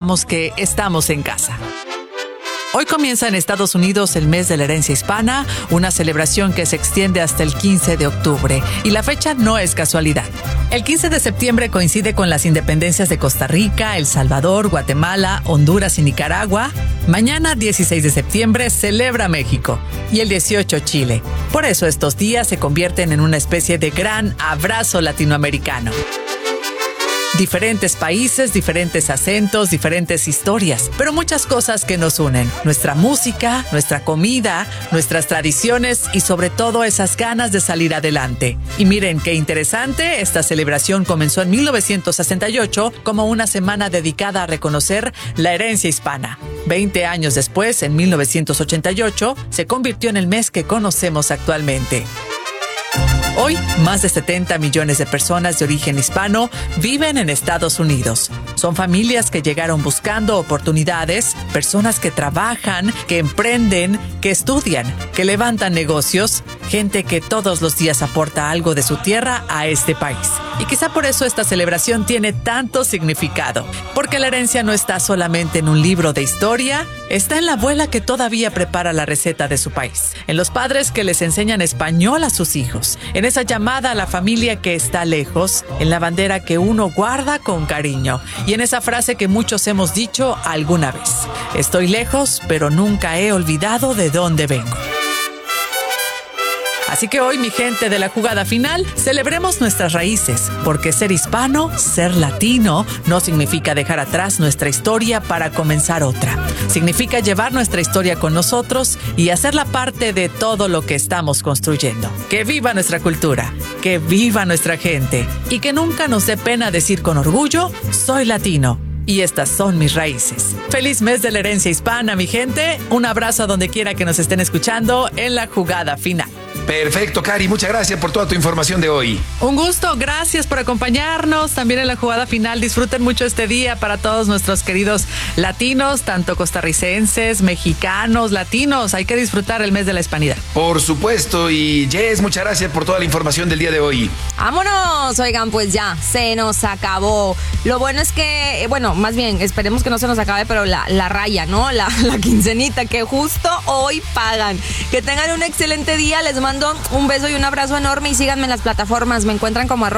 sepamos que estamos en casa. Hoy comienza en Estados Unidos el mes de la herencia hispana, una celebración que se extiende hasta el 15 de octubre. Y la fecha no es casualidad. El 15 de septiembre coincide con las independencias de Costa Rica, El Salvador, Guatemala, Honduras y Nicaragua. Mañana, 16 de septiembre, celebra México y el 18 Chile. Por eso estos días se convierten en una especie de gran abrazo latinoamericano. Diferentes países, diferentes acentos, diferentes historias, pero muchas cosas que nos unen. Nuestra música, nuestra comida, nuestras tradiciones y sobre todo esas ganas de salir adelante. Y miren qué interesante, esta celebración comenzó en 1968 como una semana dedicada a reconocer la herencia hispana. 20 años después, en 1988, se convirtió en el mes que conocemos actualmente. Hoy, más de 70 millones de personas de origen hispano viven en Estados Unidos. Son familias que llegaron buscando oportunidades, personas que trabajan, que emprenden, que estudian, que levantan negocios, gente que todos los días aporta algo de su tierra a este país. Y quizá por eso esta celebración tiene tanto significado, porque la herencia no está solamente en un libro de historia, está en la abuela que todavía prepara la receta de su país, en los padres que les enseñan español a sus hijos, en esa llamada a la familia que está lejos, en la bandera que uno guarda con cariño y en esa frase que muchos hemos dicho alguna vez: estoy lejos, pero nunca he olvidado de dónde vengo. Así que hoy, mi gente de la jugada final, celebremos nuestras raíces, porque ser hispano, ser latino, no significa dejar atrás nuestra historia para comenzar otra. Significa llevar nuestra historia con nosotros y hacerla parte de todo lo que estamos construyendo. ¡Que viva nuestra cultura! ¡Que viva nuestra gente! Y que nunca nos dé pena decir con orgullo, soy latino. Y estas son mis raíces. Feliz mes de la herencia hispana, mi gente. Un abrazo a donde quiera que nos estén escuchando en la jugada final. Perfecto, Cari, muchas gracias por toda tu información de hoy. Un gusto, gracias por acompañarnos también en la jugada final. Disfruten mucho este día para todos nuestros queridos latinos, tanto costarricenses, mexicanos, latinos. Hay que disfrutar el mes de la hispanidad. Por supuesto, y Jess, muchas gracias por toda la información del día de hoy. ¡Vámonos! Oigan, pues ya, se nos acabó. Lo bueno es que, bueno, más bien, esperemos que no se nos acabe, pero la raya, ¿no? La quincenita que justo hoy pagan. Que tengan un excelente día, les mando un beso y un abrazo enorme y síganme en las plataformas, me encuentran como